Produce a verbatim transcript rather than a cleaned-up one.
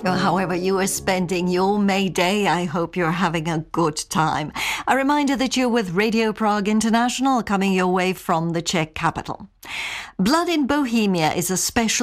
However you are spending your May Day, I hope you're having a good time. A reminder that you're with Radio Prague International, coming your way from the Czech capital. Blood in Bohemia is a special